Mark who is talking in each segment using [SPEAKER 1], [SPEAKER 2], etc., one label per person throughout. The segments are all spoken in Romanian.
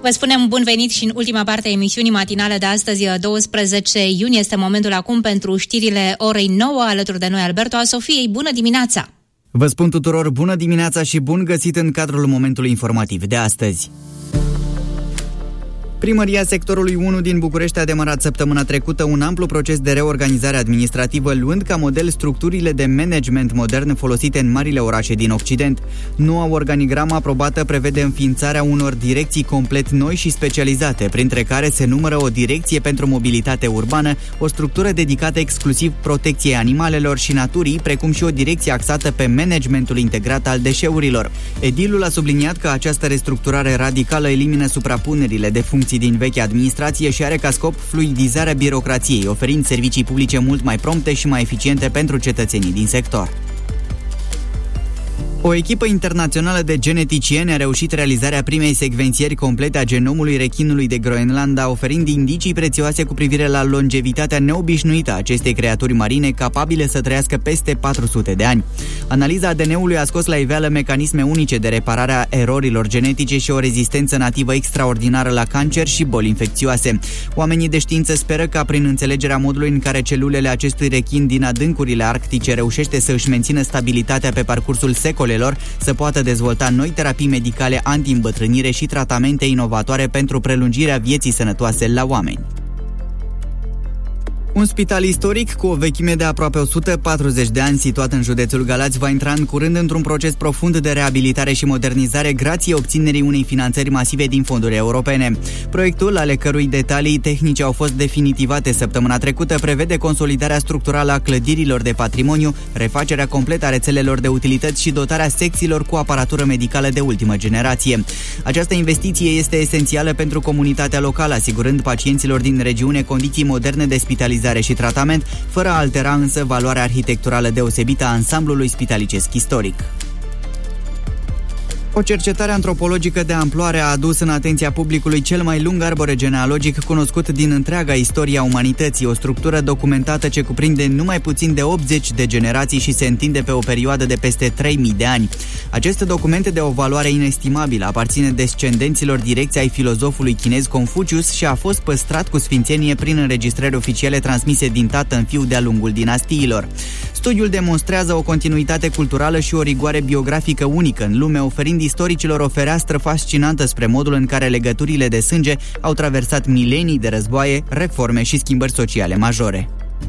[SPEAKER 1] Vă spunem bun venit și în ultima parte a emisiunii matinale de astăzi, 12 iunie. Este momentul acum pentru știrile orei 9. Alături de noi Alberto Sofiei. Bună dimineața!
[SPEAKER 2] Vă spun tuturor bună dimineața și bun găsit în cadrul momentului informativ de astăzi. Primăria sectorului 1 din București a demarat săptămâna trecută un amplu proces de reorganizare administrativă, luând ca model structurile de management modern folosite în marile orașe din Occident. Noua organigramă aprobată prevede înființarea unor direcții complet noi și specializate, printre care se numără o direcție pentru mobilitate urbană, o structură dedicată exclusiv protecției animalelor și naturii, precum și o direcție axată pe managementul integrat al deșeurilor. Edilul a subliniat că această restructurare radicală elimină suprapunerile de funcții din vechea administrație și are ca scop fluidizarea birocrației, oferind servicii publice mult mai prompte și mai eficiente pentru cetățenii din sector. O echipă internațională de geneticieni a reușit realizarea primei secvențieri complete a genomului rechinului de Groenlanda, oferind indicii prețioase cu privire la longevitatea neobișnuită a acestei creaturi marine, capabile să trăiască peste 400 de ani. Analiza ADN-ului a scos la iveală mecanisme unice de reparare a erorilor genetice și o rezistență nativă extraordinară la cancer și boli infecțioase. Oamenii de știință speră ca, prin înțelegerea modului în care celulele acestui rechin din adâncurile arctice reușește să își mențină stabilitatea pe parcursul secolelor, să poată dezvolta noi terapii medicale anti-îmbătrânire și tratamente inovatoare pentru prelungirea vieții sănătoase la oameni. Un spital istoric cu o vechime de aproape 140 de ani, situat în județul Galați, va intra în curând într-un proces profund de reabilitare și modernizare grație obținerii unei finanțări masive din fonduri europene. Proiectul, ale cărui detalii tehnice au fost definitivate săptămâna trecută, prevede consolidarea structurală a clădirilor de patrimoniu, refacerea completă a rețelelor de utilități și dotarea secțiilor cu aparatură medicală de ultimă generație. Această investiție este esențială pentru comunitatea locală, asigurând pacienților din regiune condiții moderne de spitalizare și tratament, fără a altera însă valoarea arhitecturală deosebită a ansamblului spitalicesc istoric. O cercetare antropologică de amploare a adus în atenția publicului cel mai lung arbore genealogic cunoscut din întreaga istorie a umanității, o structură documentată ce cuprinde numai puțin de 80 de generații și se întinde pe o perioadă de peste 3000 de ani. Acest document de o valoare inestimabilă aparține descendenților direcți ai filozofului chinez Confucius și a fost păstrat cu sfințenie prin înregistrări oficiale transmise din tată în fiu de-a lungul dinastiilor. Studiul demonstrează o continuitate culturală și o rigoare biografică unică în lume, oferind istoricilor o fereastră fascinantă spre modul în care legăturile de sânge au traversat milenii de războaie, reforme și schimbări sociale majore.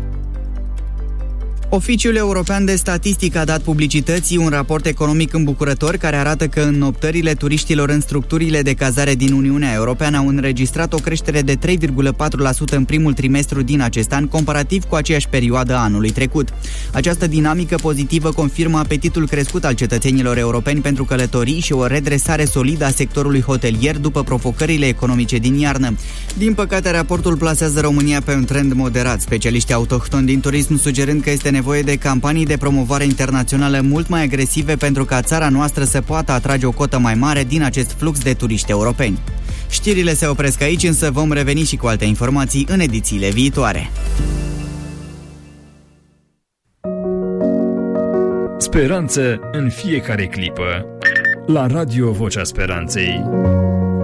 [SPEAKER 2] Oficiul European de Statistică a dat publicității un raport economic îmbucurător care arată că înoptările turiștilor în structurile de cazare din Uniunea Europeană au înregistrat o creștere de 3,4% în primul trimestru din acest an, comparativ cu aceeași perioadă a anului trecut. Această dinamică pozitivă confirmă apetitul crescut al cetățenilor europeni pentru călătorii și o redresare solidă a sectorului hotelier după provocările economice din iarnă. Din păcate, raportul plasează România pe un trend moderat, specialiștii autohtoni din turism sugerând că este nevoie de campanii de promovare internațională mult mai agresive pentru ca țara noastră să poată atrage o cotă mai mare din acest flux de turiști europeni. Știrile se opresc aici, însă vom reveni și cu alte informații în edițiile viitoare.
[SPEAKER 3] Speranță în fiecare clipă. La Radio Vocea Speranței.